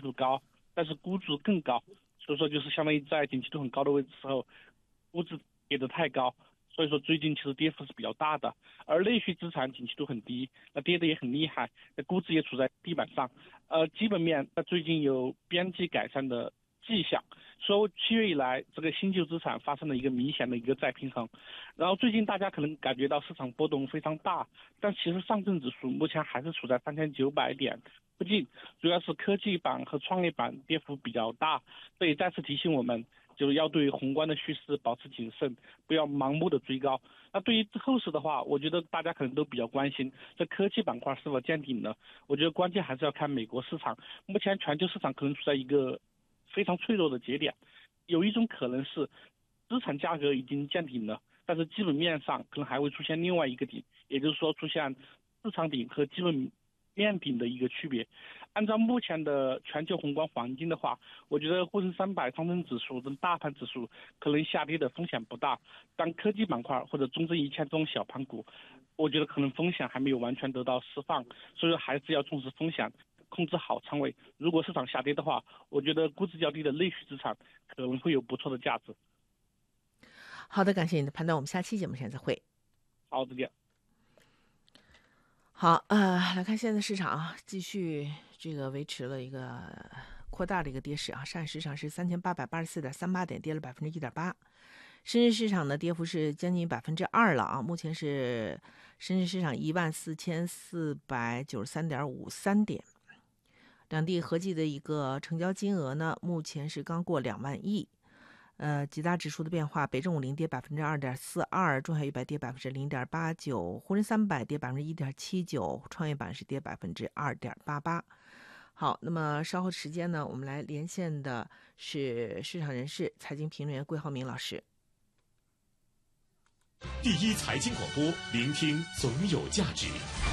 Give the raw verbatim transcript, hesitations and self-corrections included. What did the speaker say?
度高，但是估值更高，所以说就是相当于在景气度很高的位置时候，估值跌得太高，所以说最近其实跌幅是比较大的。而内需资产景气度很低，那跌得也很厉害，那估值也处在地板上。呃，基本面那最近有边际改善的迹象，所以七月以来这个新旧资产发生了一个明显的一个再平衡。然后最近大家可能感觉到市场波动非常大，但其实上证指数目前还是处在三千九百点附近，主要是科技板和创业板跌幅比较大，所以再次提醒我们，就是要对宏观的趋势保持谨慎，不要盲目的追高。那对于后市的话，我觉得大家可能都比较关心这科技板块是否见顶了。我觉得关键还是要看美国市场，目前全球市场可能处在一个非常脆弱的节点，有一种可能是资产价格已经见顶了，但是基本面上可能还会出现另外一个顶，也就是说出现市场顶和基本面顶的一个区别。按照目前的全球宏观环境的话，我觉得沪深三百、上证指数等大盘指数可能下跌的风险不大，但科技板块或者中证一千这种小盘股，我觉得可能风险还没有完全得到释放，所以说还是要重视风险，控制好仓位。如果市场下跌的话，我觉得估值较低的内需资产可能会有不错的价值。 好的，感谢你的判断，我们下期节目现在会。 好，再见。 好，呃，来看现在市场啊，继续这个维持了一个扩大的一个跌势啊，上海市场是三千八百八十四点三八点，跌了百分之一点八。深圳市场的跌幅是将近百分之二了啊，目前是深圳市场一万四千四百九十三点五三点，两地合计的一个成交金额呢，目前是刚过两万亿。呃，几大指数的变化，北证五零跌百分之二点四二，中海一百跌百分之零点八九，沪深三百跌百分之一点七九，创业板是跌百分之二点八八。好，那么稍后时间呢，我们来连线的是市场人士、财经评论员桂浩明老师。 第一财经广播，聆听总有价值。